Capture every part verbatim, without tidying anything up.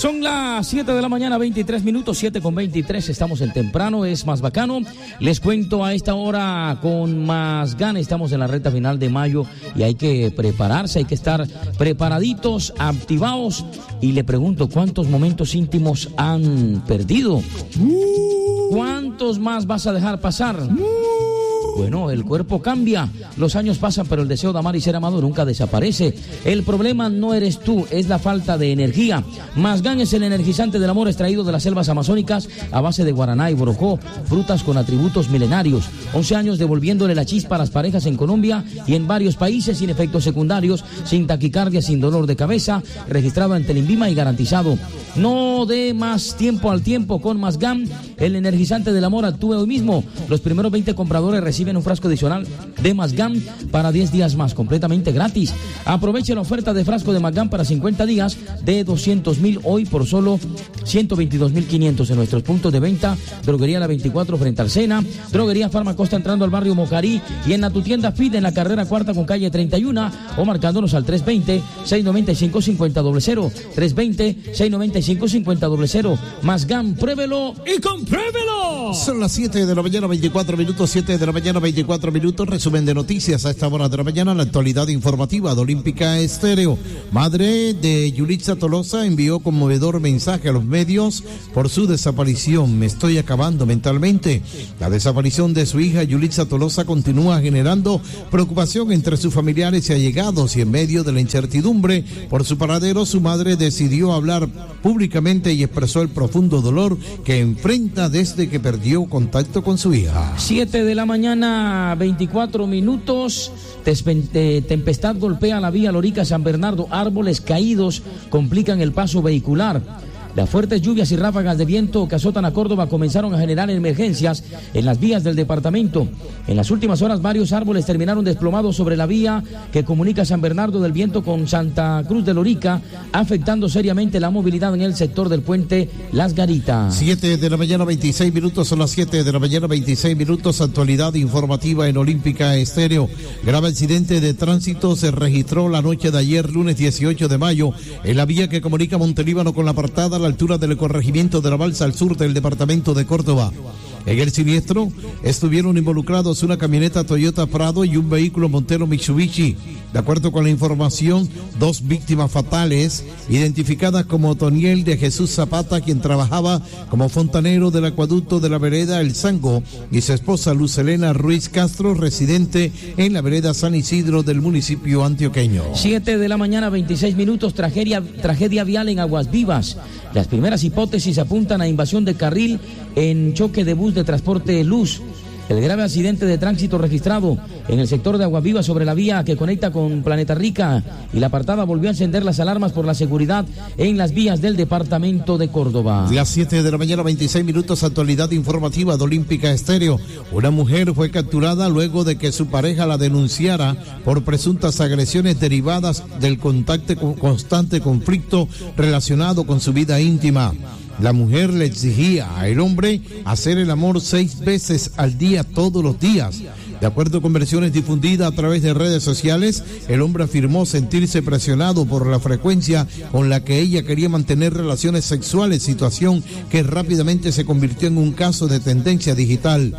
Son las siete de la mañana, veintitrés minutos, siete con veintitrés, estamos en temprano, es más bacano. Les cuento a esta hora con Más Gan, estamos en la recta final de mayo y hay que prepararse, hay que estar preparaditos, activados. Y le pregunto, ¿cuántos momentos íntimos han perdido? ¿Cuántos más vas a dejar pasar? Bueno, el cuerpo cambia, los años pasan, pero el deseo de amar y ser amado nunca desaparece. El problema no eres tú, es la falta de energía. Más Gan es el energizante del amor extraído de las selvas amazónicas a base de guaraná y borojó, frutas con atributos milenarios. once años devolviéndole la chispa a las parejas en Colombia y en varios países sin efectos secundarios, sin taquicardia, sin dolor de cabeza, registrado ante el INVIMA y garantizado. No dé más tiempo al tiempo con Más Gan, el energizante del amor. Actúe hoy mismo. Los primeros veinte compradores reciben un frasco adicional de Más Gan para diez días más, completamente gratis. Aproveche la oferta de frasco de Más Gan para cincuenta días de doscientos mil hoy por solo ciento veintidós mil quinientos en nuestros puntos de venta. Droguería La veinticuatro frente al Sena, Droguería Farmacosta entrando al barrio Mocarí y en la tu tienda Fit en la carrera cuarta con calle treinta y uno o marcándonos al tres veinte, seiscientos noventa y cinco, cincuenta cero cero, tres veinte, seiscientos noventa y cinco, cincuenta cero cero. Más Gan, pruébelo y compruébelo. Son las siete de la mañana, veinticuatro minutos, siete de la mañana, veinticuatro minutos, resumen de noticias a esta hora de la mañana, la actualidad informativa de Olímpica Estéreo. Madre de Yulitza Tolosa envió conmovedor mensaje a los medios por su desaparición. Me estoy acabando mentalmente. La desaparición de su hija Yulitza Tolosa continúa generando preocupación entre sus familiares y allegados, y en medio de la incertidumbre por su paradero, su madre decidió hablar públicamente y expresó el profundo dolor que enfrenta desde que perdió contacto con su hija. siete de la mañana, veinticuatro minutos. Tempestad golpea la vía Lorica-San Bernardo. Árboles caídos complican el paso vehicular. Las fuertes lluvias y ráfagas de viento que azotan a Córdoba comenzaron a generar emergencias en las vías del departamento. En las últimas horas, varios árboles terminaron desplomados sobre la vía que comunica San Bernardo del Viento con Santa Cruz de Lorica, afectando seriamente la movilidad en el sector del puente Las Garitas. siete de la mañana, veintiséis minutos, son las siete de la mañana, veintiséis minutos, actualidad informativa en Olímpica Estéreo. Grave accidente de tránsito se registró la noche de ayer, lunes dieciocho de mayo, en la vía que comunica Montelíbano con La Apartada, a la altura del corregimiento de La Balsa, al sur del departamento de Córdoba. En el siniestro estuvieron involucrados una camioneta Toyota Prado y un vehículo Montero Mitsubishi. De acuerdo con la información, dos víctimas fatales, identificadas como Toniel de Jesús Zapata, quien trabajaba como fontanero del acueducto de la vereda El Sango, y su esposa Luz Elena Ruiz Castro, residente en la vereda San Isidro del municipio antioqueño. siete de la mañana, veintiséis minutos, tragedia, tragedia vial en Aguas Vivas. Las primeras hipótesis apuntan a invasión de carril en choque de bus de transporte Luz. El grave accidente de tránsito registrado en el sector de Aguas Vivas sobre la vía que conecta con Planeta Rica y La Apartada volvió a encender las alarmas por la seguridad en las vías del departamento de Córdoba. Las siete de la mañana, veintiséis minutos, actualidad informativa de Olímpica Estéreo. Una mujer fue capturada luego de que su pareja la denunciara por presuntas agresiones derivadas del contacto, constante conflicto relacionado con su vida íntima. La mujer le exigía al hombre hacer el amor seis veces al día, todos los días. De acuerdo con versiones difundidas a través de redes sociales, el hombre afirmó sentirse presionado por la frecuencia con la que ella quería mantener relaciones sexuales, situación que rápidamente se convirtió en un caso de tendencia digital.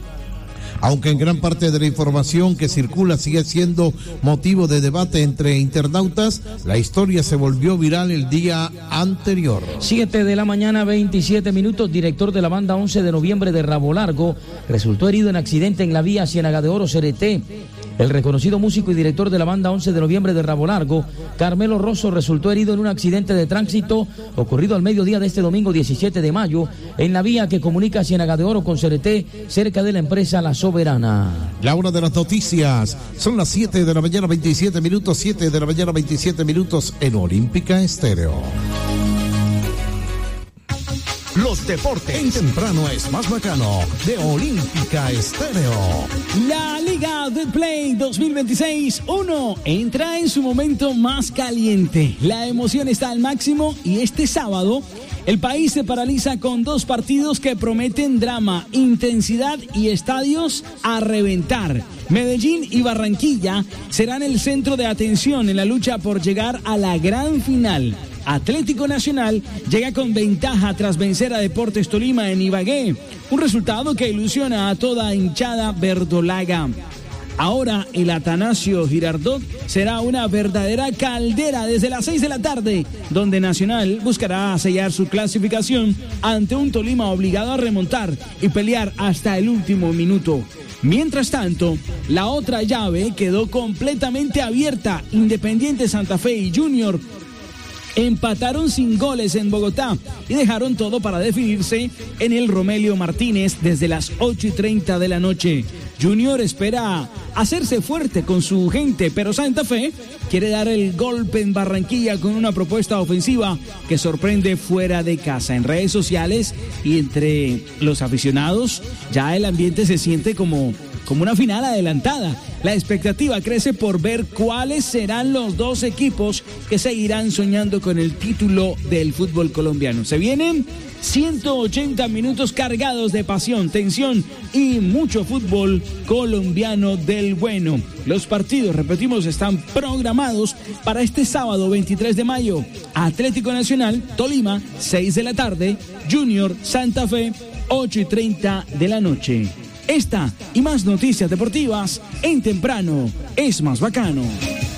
Aunque en gran parte de la información que circula sigue siendo motivo de debate entre internautas, la historia se volvió viral el día anterior. siete de la mañana, veintisiete minutos, director de la banda once de noviembre de Rabo Largo, resultó herido en accidente en la vía Ciénaga de Oro, Cereté. El reconocido músico y director de la banda once de noviembre de Rabo Largo, Carmelo Rosso, resultó herido en un accidente de tránsito ocurrido al mediodía de este domingo diecisiete de mayo en la vía que comunica Ciénaga de Oro con Cereté, cerca de la empresa La Soberana. La hora de las noticias, son las siete de la mañana, veintisiete minutos, siete de la mañana, veintisiete minutos en Olímpica Estéreo. Los deportes en temprano es más bacano de Olímpica Estéreo. La Liga de Play dos mil veintiséis uno entra en su momento más caliente. La emoción está al máximo y este sábado el país se paraliza con dos partidos que prometen drama, intensidad y estadios a reventar. Medellín y Barranquilla serán el centro de atención en la lucha por llegar a la gran final. Atlético Nacional llega con ventaja tras vencer a Deportes Tolima en Ibagué, un resultado que ilusiona a toda hinchada verdolaga. Ahora el Atanasio Girardot será una verdadera caldera desde las seis de la tarde, donde Nacional buscará sellar su clasificación ante un Tolima obligado a remontar y pelear hasta el último minuto. Mientras tanto, la otra llave quedó completamente abierta. Independiente Santa Fe y Junior empataron sin goles en Bogotá y dejaron todo para definirse en el Romelio Martínez desde las ocho y treinta de la noche. Junior espera hacerse fuerte con su gente, pero Santa Fe quiere dar el golpe en Barranquilla con una propuesta ofensiva que sorprende fuera de casa. En redes sociales y entre los aficionados ya el ambiente se siente como, como una final adelantada. La expectativa crece por ver cuáles serán los dos equipos que seguirán soñando con el título del fútbol colombiano. Se vienen ciento ochenta minutos cargados de pasión, tensión y mucho fútbol colombiano del bueno. Los partidos, repetimos, están programados para este sábado veintitrés de mayo. Atlético Nacional, Tolima, seis de la tarde. Junior, Santa Fe, ocho y treinta de la noche. Esta y más noticias deportivas en Temprano es más bacano.